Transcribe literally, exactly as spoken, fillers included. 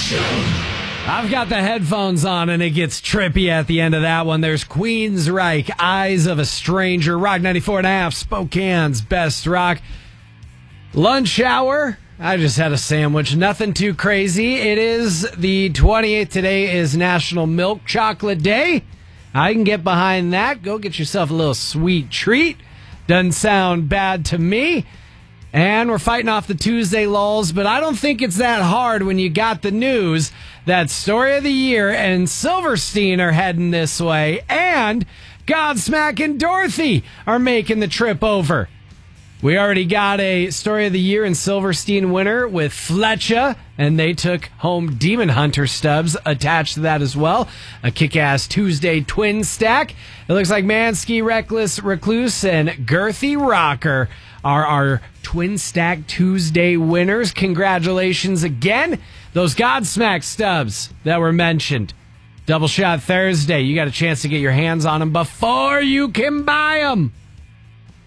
I've got the headphones on and it gets trippy at the end of that one. There's Queensryche, Eyes of a Stranger, Rock ninety-four and a half, Spokane's best rock. Lunch hour. I just had a sandwich. Nothing too crazy. It is the twenty-eighth. Today is National Milk Chocolate Day. I can get behind that. Go get yourself a little sweet treat. Doesn't sound bad to me. And we're fighting off the Tuesday lulls, but I don't think it's that hard when you got the news that Story of the Year and Silverstein are heading this way, and Godsmack and Dorothy are making the trip over. We already got a Story of the Year and Silverstein winner with Fletcher, and they took home Demon Hunter stubs attached to that as well. A kick-ass Tuesday twin stack. It looks like Mansky, Reckless, Recluse, and Girthy Rocker are our Twin Stack Tuesday winners. Congratulations again. Those Godsmack stubs that were mentioned. Double Shot Thursday. You got a chance to get your hands on them before you can buy them.